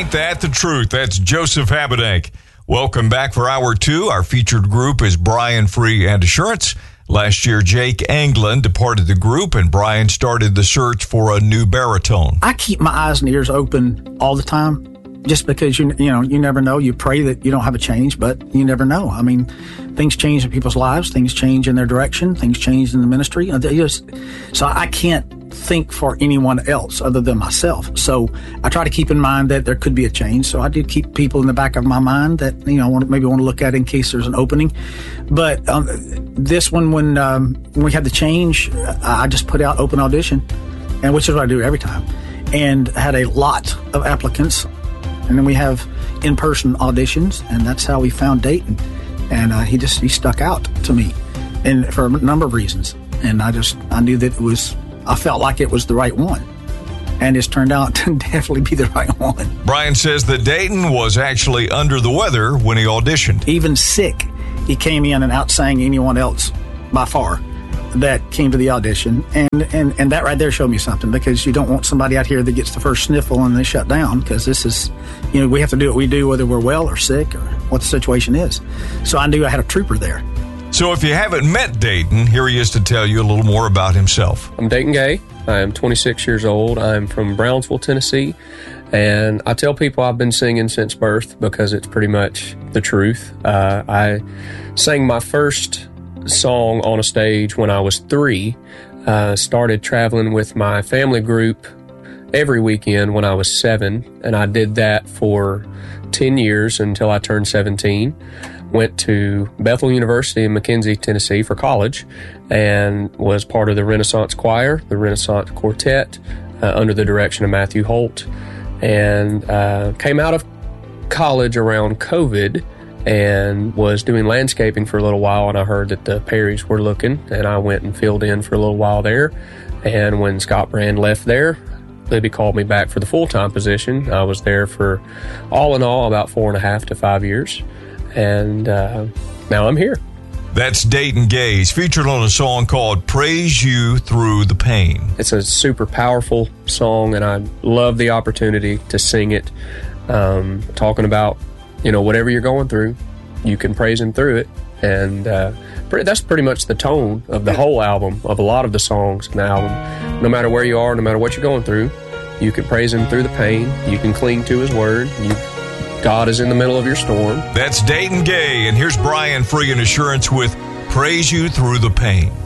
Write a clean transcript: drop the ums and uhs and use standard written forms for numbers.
Ain't that the truth? That's Joseph Habedank. Welcome back for Hour 2. Our featured group is Brian Free and Assurance. Last year, Jake Anglin departed the group, and Brian started the search for a new baritone. I keep my eyes and ears open all the time, just because you never know. You pray that you don't have a change, but you never know. I mean, things change in people's lives. Things change in their direction. Things change in the ministry. So I can't think for anyone else other than myself. So I try to keep in mind that there could be a change. So I do keep people in the back of my mind that maybe want to look at in case there's an opening. But this one, when we had the change, I just put out open audition, and which is what I do every time, and had a lot of applicants. And then we have in-person auditions, and that's how we found Dayton. And he stuck out to me, and for a number of reasons. And I knew that I felt like it was the right one. And it's turned out to definitely be the right one. Brian says that Dayton was actually under the weather when he auditioned. Even sick, he came in and outsang anyone else by far that came to the audition. And that right there showed me something, because you don't want somebody out here that gets the first sniffle and they shut down, because this is, we have to do what we do whether we're well or sick or what the situation is. So I knew I had a trooper there. So if you haven't met Dayton, here he is to tell you a little more about himself. I'm Dayton Gay. I am 26 years old. I'm from Brownsville, Tennessee. And I tell people I've been singing since birth because it's pretty much the truth. I sang my first song on a stage when I was 3. Started traveling with my family group every weekend when I was 7. And I did that for 10 years until I turned 17. Went to Bethel University in McKenzie, Tennessee for college, and was part of the Renaissance Choir, the Renaissance Quartet, under the direction of Matthew Holt. And came out of college around COVID and was doing landscaping for a little while, and I heard that the Perrys were looking, and I went and filled in for a little while there. And when Scott Brand left there, Libby called me back for the full-time position. I was there for, all in all, about 4.5 to 5 years. And now I'm here. That's Dayton Gay. He's featured on a song called Praise You Through the Pain. It's a super powerful song, and I love the opportunity to sing it. Talking about, whatever you're going through, you can praise Him through it. And that's pretty much the tone of the whole album, of a lot of the songs in the album. No matter where you are, no matter what you're going through, you can praise Him through the pain. You can cling to His Word. God is in the middle of your storm. That's Dayton Gay, and here's Brian Free and Assurance with Praise You Through the Pain.